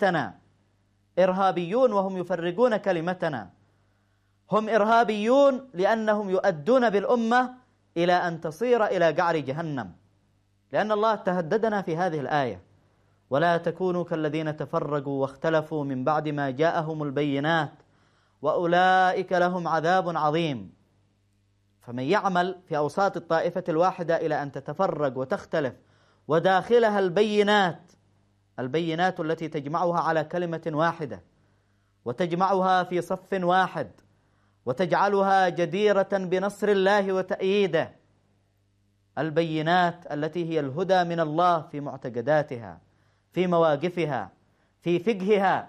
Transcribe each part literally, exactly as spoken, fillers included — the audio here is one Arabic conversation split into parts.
كلمتنا، إرهابيون وهم يفرقون كلمتنا. هم إرهابيون لأنهم يؤدون بالأمة إلى أن تصير إلى قعر جهنم، لأن الله تهددنا في هذه الآية: ولا تكونوا كالذين تفرقوا واختلفوا من بعد ما جاءهم البينات وأولئك لهم عذاب عظيم. فمن يعمل في أوساط الطائفة الواحدة إلى أن تتفرق وتختلف وداخلها البينات، البينات التي تجمعها على كلمة واحدة وتجمعها في صف واحد وتجعلها جديرة بنصر الله وتأييده، البينات التي هي الهدى من الله في معتقداتها، في مواقفها، في فقهها،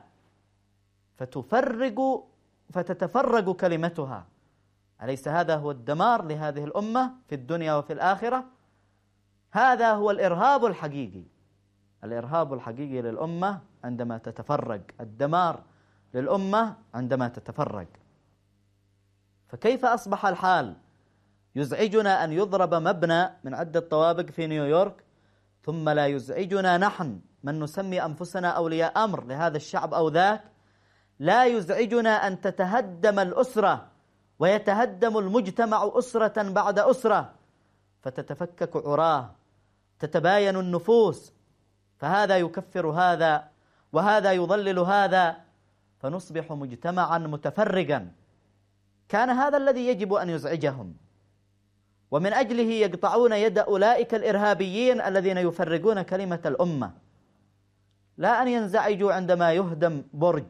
فتفرق فتتفرق كلمتها. أليس هذا هو الدمار لهذه الأمة في الدنيا وفي الآخرة؟ هذا هو الإرهاب الحقيقي. الإرهاب الحقيقي للأمة عندما تتفرق، الدمار للأمة عندما تتفرق. فكيف أصبح الحال؟ يزعجنا أن يضرب مبنى من عدة طوابق في نيويورك، ثم لا يزعجنا نحن من نسمي أنفسنا أولياء أمر لهذا الشعب أو ذاك، لا يزعجنا أن تتهدم الأسرة ويتهدم المجتمع أسرة بعد أسرة، فتتفكك عراه، تتباين النفوس، فهذا يكفر هذا وهذا يضلل هذا، فنصبح مجتمعا متفرقا. كان هذا الذي يجب أن يزعجهم، ومن أجله يقطعون يد أولئك الإرهابيين الذين يفرقون كلمة الأمة، لا أن ينزعجوا عندما يهدم برج.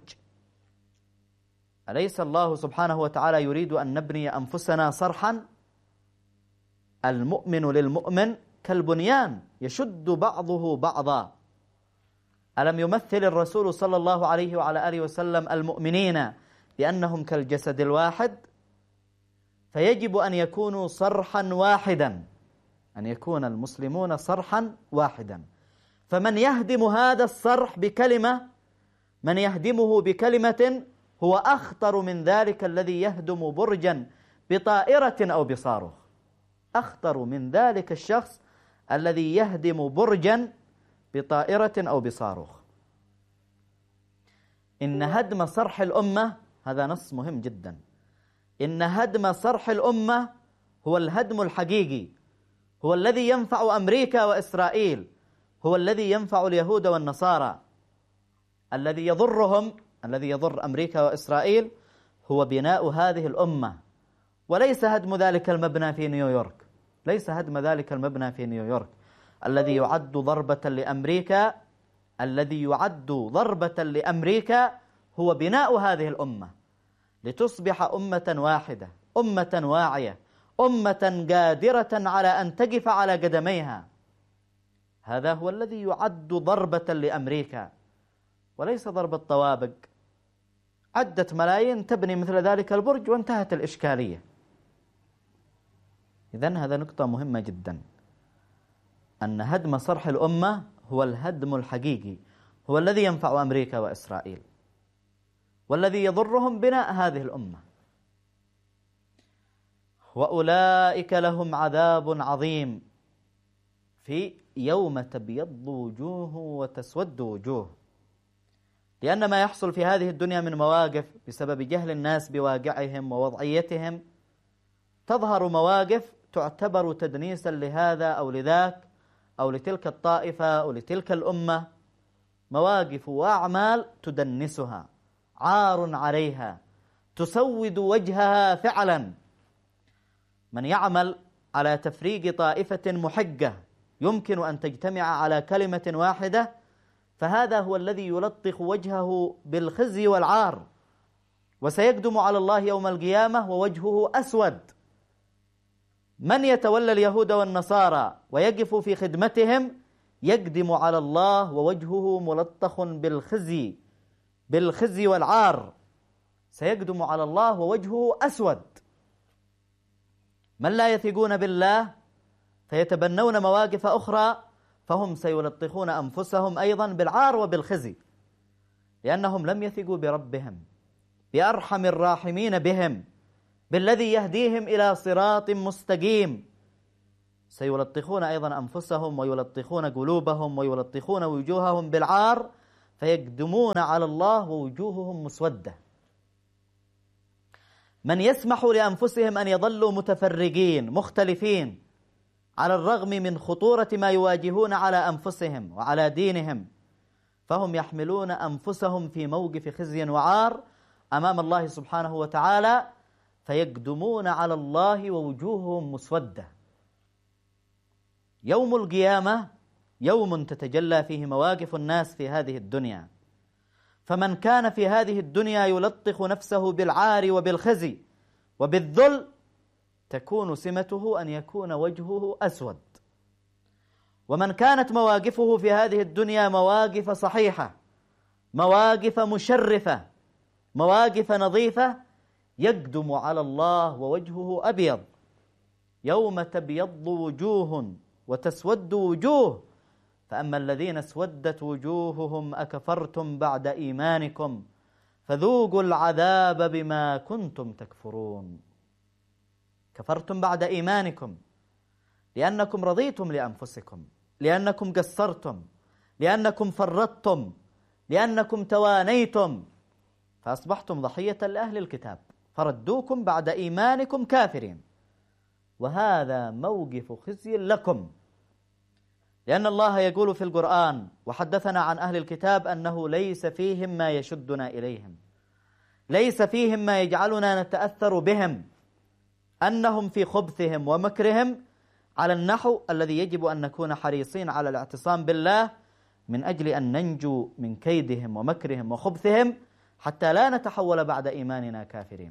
أليس الله سبحانه وتعالى يريد أن نبني أنفسنا صرحا؟ المؤمن للمؤمن كالبنيان يشد بعضه بعضا. ألم يمثل الرسول صلى الله عليه وعلى آله وسلم المؤمنين بأنهم كالجسد الواحد؟ فيجب أن يكونوا صرحا واحدا، أن يكون المسلمون صرحا واحدا. فمن يهدم هذا الصرح بكلمة، من يهدمه بكلمة، هو أخطر من ذلك الذي يهدم برجا بطائرة أو بصاروخ. أخطر من ذلك الشخص الذي يهدم برجا بطائرة أو بصاروخ. إن هدم صرح الأمة، هذا نص مهم جدا، إن هدم صرح الأمة هو الهدم الحقيقي، هو الذي ينفع أمريكا وإسرائيل، هو الذي ينفع اليهود والنصارى. الذي يضرهم، الذي يضر أمريكا وإسرائيل هو بناء هذه الأمة، وليس هدم ذلك المبنى في نيويورك، ليس هدم ذلك المبنى في نيويورك. الذي يعد ضربة لأمريكا، الذي يعد ضربة لأمريكا هو بناء هذه الأمة لتصبح أمة واحدة، أمة واعية، أمة قادرة على أن تقف على قدميها. هذا هو الذي يعد ضربة لأمريكا، وليس ضربة طوابق. عدة ملايين تبني مثل ذلك البرج وانتهت الإشكالية. إذن هذا نقطة مهمة جدا، أن هدم صرح الأمة هو الهدم الحقيقي، هو الذي ينفع أمريكا وإسرائيل، والذي يضرهم بناء هذه الأمة. وأولئك لهم عذاب عظيم في يوم تبيض وجوه وتسود وجوه. لأن ما يحصل في هذه الدنيا من مواقف بسبب جهل الناس بواقعهم ووضعيتهم، تظهر مواقف تعتبر تدنيسا لهذا أو لذاك أو لتلك الطائفة أو لتلك الأمة، مواقف وأعمال تدنسها، عار عليها، تسود وجهها فعلا. من يعمل على تفريق طائفة محجة يمكن أن تجتمع على كلمة واحدة، فهذا هو الذي يلطخ وجهه بالخزي والعار، وسيقدم على الله يوم القيامة ووجهه أسود. من يتولى اليهود والنصارى ويقف في خدمتهم يقدم على الله ووجهه ملطخ بالخزي بالخزي والعار، سيقدم على الله ووجهه أسود. من لا يثقون بالله فيتبنون مواقف أخرى، فهم سيلطخون أنفسهم أيضا بالعار وبالخزي، لأنهم لم يثقوا بربهم، بأرحم الراحمين بهم، بالذي يهديهم إلى صراط مستقيم. سيلطخون أيضا أنفسهم ويلطخون قلوبهم ويلطخون وجوههم بالعار، فيقدمون على الله ووجوههم مسودة. من يسمح لأنفسهم أن يظلوا متفرقين مختلفين على الرغم من خطورة ما يواجهون على أنفسهم وعلى دينهم، فهم يحملون أنفسهم في موقف خزي وعار أمام الله سبحانه وتعالى، فيقدمون على الله ووجوههم مسودة. يوم القيامة يوم تتجلى فيه مواقف الناس في هذه الدنيا، فمن كان في هذه الدنيا يلطخ نفسه بالعار وبالخزي وبالذل تكون سمته أن يكون وجهه أسود، ومن كانت مواقفه في هذه الدنيا مواقف صحيحة، مواقف مشرفة، مواقف نظيفة، يقدم على الله ووجهه أبيض. يوم تبيض وجوه وتسود وجوه، فأما الذين اسودت وجوههم أكفرتم بعد إيمانكم فذوقوا العذاب بما كنتم تكفرون. كفرتم بعد إيمانكم لأنكم رضيتم لأنفسكم، لأنكم قصرتم، لأنكم فرطتم، لأنكم توانيتم، فأصبحتم ضحية لأهل الكتاب فردوكم بعد إيمانكم كافرين. وهذا موقف خزي لكم، لأن الله يقول في القرآن وحدثنا عن أهل الكتاب أنه ليس فيهم ما يشدنا إليهم، ليس فيهم ما يجعلنا نتأثر بهم، أنهم في خبثهم ومكرهم على النحو الذي يجب أن نكون حريصين على الاعتصام بالله من أجل أن ننجو من كيدهم ومكرهم وخبثهم حتى لا نتحول بعد إيماننا كافرين.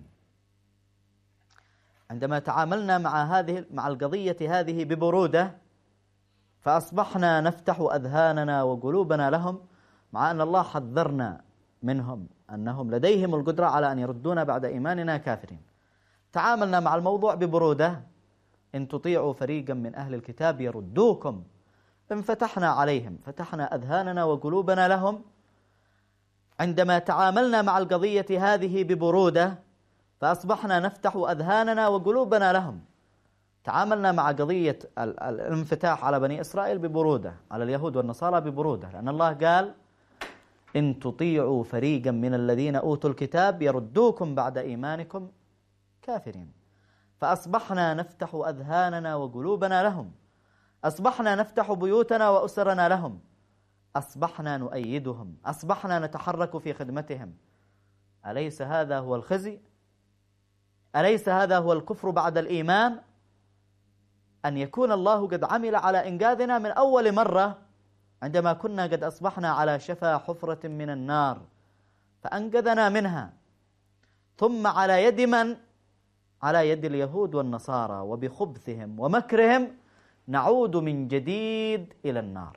عندما تعاملنا مع هذه مع القضية هذه ببرودة فأصبحنا نفتح أذهاننا وقلوبنا لهم، مع أن الله حذرنا منهم أنهم لديهم القدرة على أن يردونا بعد إيماننا كافرين. تعاملنا مع الموضوع ببرودة، إن تطيعوا فريقا من أهل الكتاب يردوكم. انفتحنا عليهم، فتحنا أذهاننا وقلوبنا لهم. عندما تعاملنا مع القضية هذه ببرودة فأصبحنا نفتح أذهاننا وقلوبنا لهم. تعاملنا مع قضية الانفتاح على بني إسرائيل ببرودة، على اليهود والنصارى ببرودة، لأن الله قال إن تطيعوا فريقا من الذين أوتوا الكتاب يردوكم بعد إيمانكم كافرين. فأصبحنا نفتح أذهاننا وقلوبنا لهم، أصبحنا نفتح بيوتنا وأسرنا لهم، أصبحنا نؤيدهم، أصبحنا نتحرك في خدمتهم. أليس هذا هو الخزي؟ أليس هذا هو الكفر بعد الإيمان؟ أن يكون الله قد عمل على إنقاذنا من أول مرة عندما كنا قد أصبحنا على شفا حفرة من النار فأنقذنا منها، ثم على يد من؟ على يد اليهود والنصارى، وبخبثهم ومكرهم نعود من جديد إلى النار.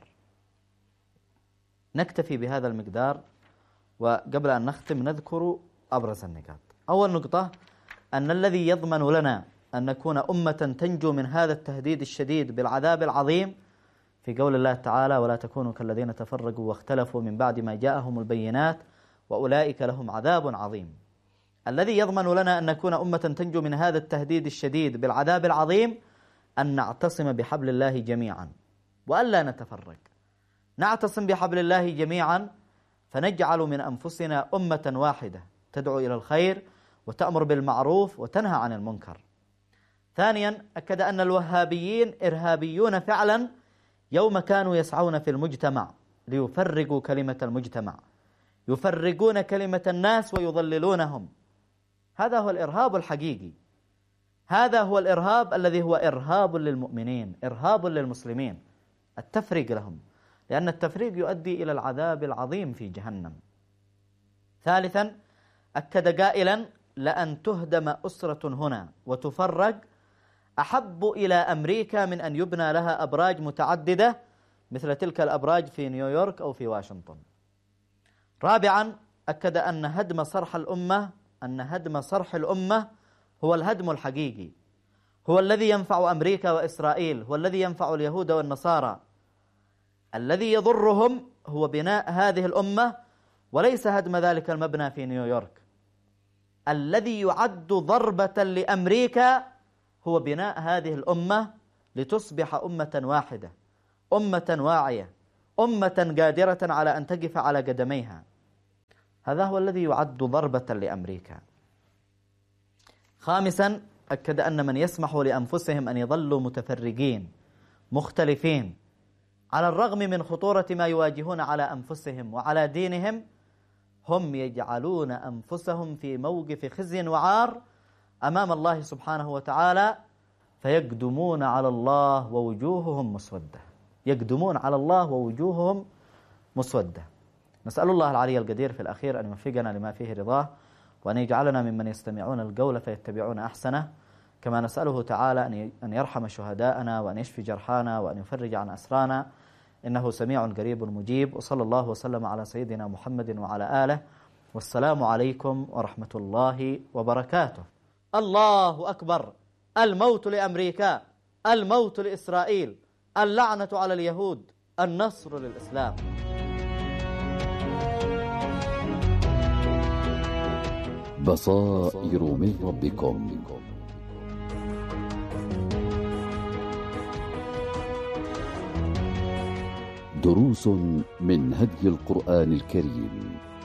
نكتفي بهذا المقدار، وقبل أن نختم نذكر أبرز النقاط. أول نقطة أن الذي يضمن لنا أن نكون أمة تنجو من هذا التهديد الشديد بالعذاب العظيم في قول الله تعالى ولا تكونوا كالذين تفرقوا واختلفوا من بعد ما جاءهم البينات وأولئك لهم عذاب عظيم. الذي يضمن لنا أن نكون أمة تنجو من هذا التهديد الشديد بالعذاب العظيم أن نعتصم بحبل الله جميعا وألا نتفرق. نعتصم بحبل الله جميعا فنجعل من أنفسنا أمة واحدة تدعو إلى الخير وتأمر بالمعروف وتنهى عن المنكر. ثانيا أكد أن الوهابيين إرهابيون فعلا يوم كانوا يسعون في المجتمع ليفرقوا كلمة المجتمع، يفرقون كلمة الناس ويضللونهم. هذا هو الإرهاب الحقيقي، هذا هو الإرهاب الذي هو إرهاب للمؤمنين، إرهاب للمسلمين، التفريق لهم، لأن التفريق يؤدي إلى العذاب العظيم في جهنم. ثالثا أكد قائلا لأن تهدم أسرة هنا وتفرق أحب إلى أمريكا من أن يبنى لها أبراج متعددة مثل تلك الأبراج في نيويورك أو في واشنطن. رابعا أكد أن هدم صرح الأمة أن هدم صرح الأمة هو الهدم الحقيقي، هو الذي ينفع أمريكا وإسرائيل، هو الذي ينفع اليهود والنصارى. الذي يضرهم هو بناء هذه الأمة وليس هدم ذلك المبنى في نيويورك. الذي يعد ضربة لأمريكا هو بناء هذه الأمة لتصبح أمة واحدة، أمة واعية، أمة قادرة على أن تقف على قدميها. هذا هو الذي يعد ضربة لأمريكا. خامسا، أكد أن من يسمح لأنفسهم أن يظلوا متفرقين مختلفين على الرغم من خطورة ما يواجهون على أنفسهم وعلى دينهم، هم يجعلون أنفسهم في موقف خزي وعار أمام الله سبحانه وتعالى، فيقدمون على الله ووجوههم مسودة. يقدمون على الله ووجوههم مسودة. نسأل الله العلي القدير في الأخير أن يوفقنا لما فيه رضاه، وأن يجعلنا ممن يستمعون القول فيتبعون أحسنه، كما نسأله تعالى أن يرحم شهداءنا وأن يشفي جرحانا وأن يفرج عن أسرانا، إنه سميع قريب مجيب. وصلى الله وسلم على سيدنا محمد وعلى آله، والسلام عليكم ورحمة الله وبركاته. الله أكبر. الموت لأمريكا، الموت لإسرائيل، اللعنة على اليهود، النصر للإسلام. بصائر من ربكم. دروس من هدي القرآن الكريم.